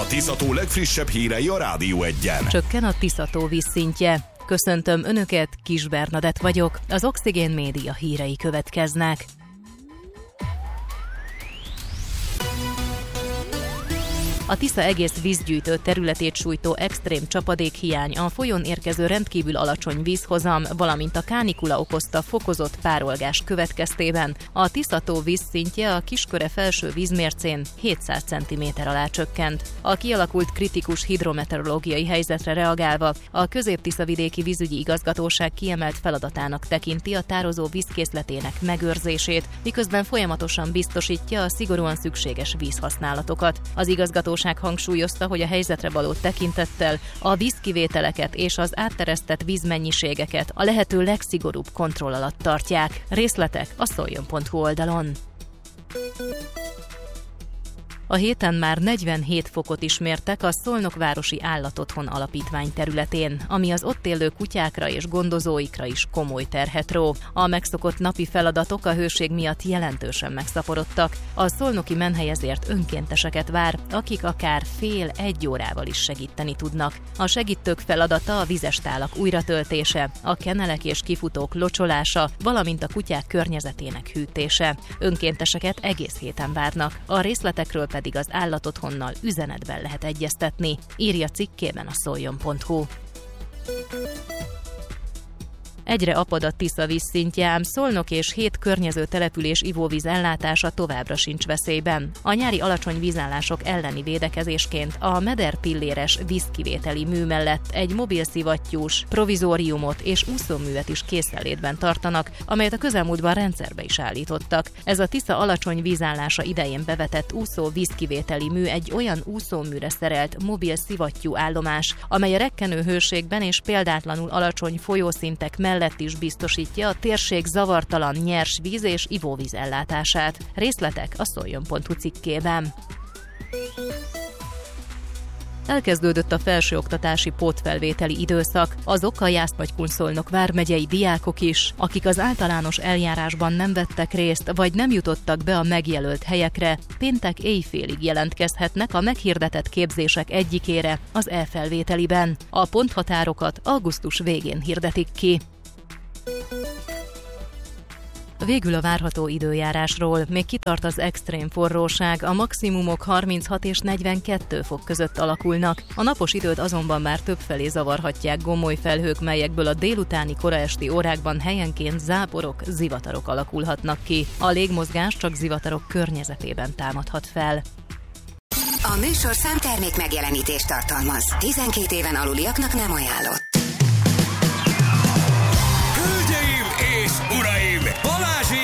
A Tisza-tó legfrissebb hírei a Rádió Egyen. Csökken a Tisza-tó vízszintje. Köszöntöm Önöket, Kis Bernadett vagyok, az Oxigén Média hírei következnek. A Tisza egész vízgyűjtő területét sújtó extrém csapadékhiány, a folyón érkező rendkívül alacsony vízhozam, valamint a kánikula okozta fokozott párolgás következtében a Tisza-tó vízszintje a Kisköre felső vízmércén 700 cm alá csökkent. A kialakult kritikus hidrometeorológiai helyzetre reagálva a Közép-Tiszavidéki Vízügyi Igazgatóság kiemelt feladatának tekinti a tározó vízkészletének megőrzését, miközben folyamatosan biztosítja a szigorúan szükséges vízhasználatokat. Az igazgatóság hangsúlyozta, hogy a helyzetre való tekintettel a vízkivételeket és az átteresztett vízmennyiségeket a lehető legszigorúbb kontroll alatt tartják. Részletek a szoljon.hu oldalon. A héten már 47 fokot is mértek a Szolnokvárosi Állatotthon Alapítvány területén, ami az ott élő kutyákra és gondozóikra is komoly terhet ró. A megszokott napi feladatok a hőség miatt jelentősen megszaporodtak. A szolnoki menhely ezért önkénteseket vár, akik akár fél-egy órával is segíteni tudnak. A segítők feladata a vizes tálak újratöltése, a kenelek és kifutók locsolása, valamint a kutyák környezetének hűtése. Önkénteseket egész héten várnak. A részletekről pedig az állatotthonnal üzenetben lehet egyeztetni, írja cikkében a szoljon.hu. Egyre apad a Tisza vízszintje, ám Szolnok és 7 környező település ivóvíz ellátása továbbra sincs veszélyben. A nyári alacsony vízállások elleni védekezésként a mederpilléres vízkivételi mű mellett egy mobil szivattyús, provizóriumot és úszóművet is készenlétben tartanak, amelyet a közelmúltban rendszerbe is állítottak. Ez a Tisza alacsony vízállása idején bevetett úszó vízkivételi mű egy olyan úszóműre szerelt mobil szivattyú állomás, amely a rekkenő hőségben és példátlanul alacsony folyószintek mellett is biztosítja a térség zavartalan nyers víz és ivóvíz ellátását. Részletek a szoljon.hu cikkében. Elkezdődött a felsőoktatási pótfelvételi időszak. Azok a Jász-Nagykun-Szolnok vármegyei diákok is, akik az általános eljárásban nem vettek részt, vagy nem jutottak be a megjelölt helyekre, péntek éjfélig jelentkezhetnek a meghirdetett képzések egyikére, az e-felvételiben. A ponthatárokat augusztus végén hirdetik ki. Végül a várható időjárásról. Még kitart az extrém forróság, a maximumok 36 és 42 fok között alakulnak. A napos időt azonban már többfelé zavarhatják gomoly felhők, melyekből a délutáni koraesti órákban helyenként záporok, zivatarok alakulhatnak ki. A légmozgás csak zivatarok környezetében támadhat fel. A műsorszám termék megjelenítést tartalmaz. 12 éven aluliaknak nem ajánlott.